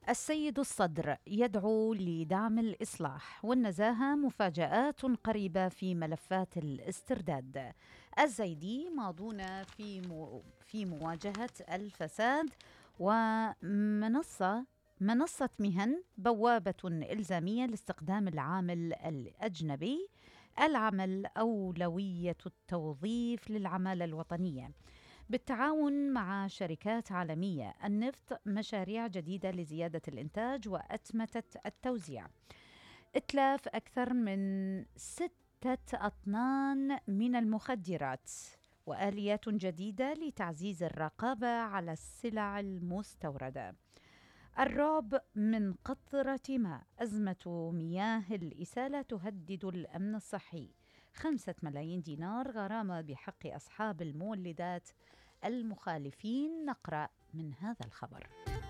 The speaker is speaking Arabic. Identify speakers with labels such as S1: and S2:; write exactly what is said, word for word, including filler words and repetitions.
S1: السيد الصدر يدعو لدعم الإصلاح والنزاهة، مفاجآت قريبة في ملفات الاسترداد. الزيدي ماضون في مو في مواجهة الفساد. ومنصة منصة مهن بوابة إلزامية لاستخدام العامل الأجنبي. العمل أولوية التوظيف للعمالة الوطنية بالتعاون مع شركات عالمية. النفط مشاريع جديدة لزيادة الإنتاج وأتمتة التوزيع. إتلاف أكثر من ستة أطنان من المخدرات وآليات جديدة لتعزيز الرقابة على السلع المستوردة. الرعب من قطرة ماء، أزمة مياه الإسالة تهدد الأمن الصحي. خمسة ملايين دينار غرامة بحق أصحاب المولدات المخالفين. نقرأ من هذا الخبر.